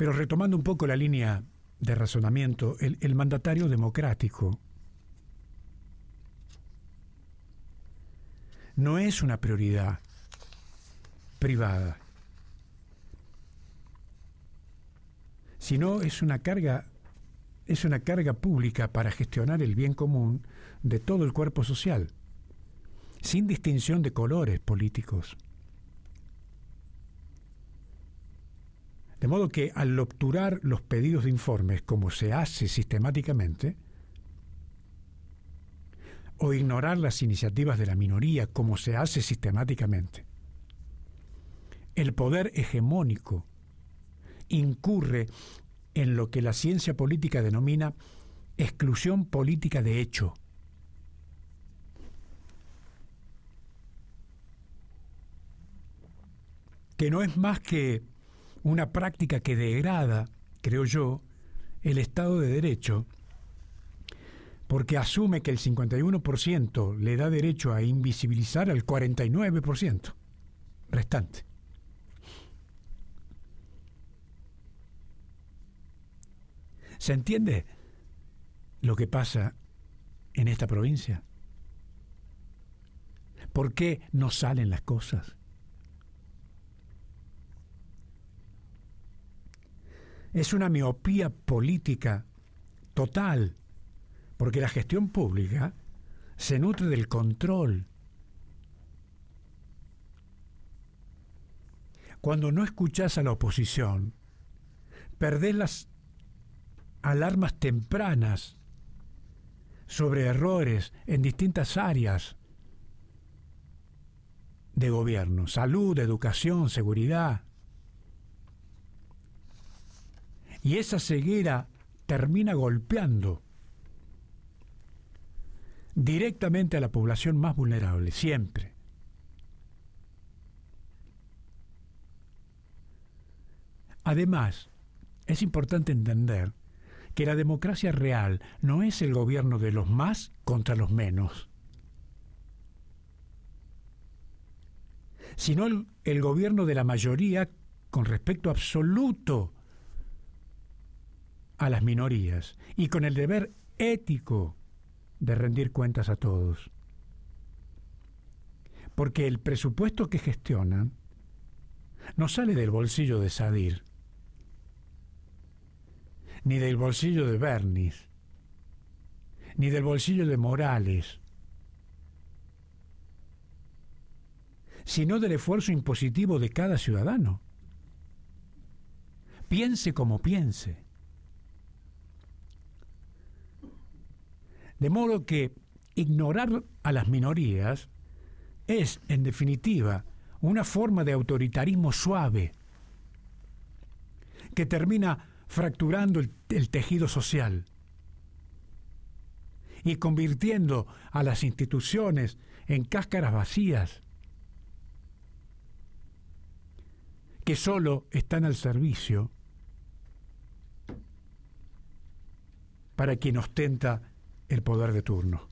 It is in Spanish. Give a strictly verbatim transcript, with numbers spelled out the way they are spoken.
Pero retomando un poco la línea de razonamiento, el, el mandatario democrático no es una prioridad privada, sino es una carga, es una carga pública para gestionar el bien común de todo el cuerpo social, sin distinción de colores políticos. De modo que al obturar los pedidos de informes, como se hace sistemáticamente, o ignorar las iniciativas de la minoría, como se hace sistemáticamente, el poder hegemónico incurre en lo que la ciencia política denomina exclusión política de hecho. Que no es más que una práctica que degrada, creo yo, el Estado de Derecho, porque asume que el cincuenta y uno por ciento le da derecho a invisibilizar al cuarenta y nueve por ciento restante. ¿Se entiende lo que pasa en esta provincia? ¿Por qué no salen las cosas? Es una miopía política total, porque la gestión pública se nutre del control. Cuando no escuchás a la oposición, perdés las alarmas tempranas sobre errores en distintas áreas de gobierno: salud, educación, seguridad. Y esa ceguera termina golpeando directamente a la población más vulnerable, siempre. Además, es importante entender que la democracia real no es el gobierno de los más contra los menos, sino el, el gobierno de la mayoría con respecto absoluto a las minorías y con el deber ético de rendir cuentas a todos. Porque el presupuesto que gestionan no sale del bolsillo de Sadir, ni del bolsillo de Bernis, ni del bolsillo de Morales, sino del esfuerzo impositivo de cada ciudadano. Piense como piense. De modo que ignorar a las minorías es, en definitiva, una forma de autoritarismo suave que termina fracturando el, el tejido social y convirtiendo a las instituciones en cáscaras vacías que solo están al servicio para quien ostenta el poder de turno.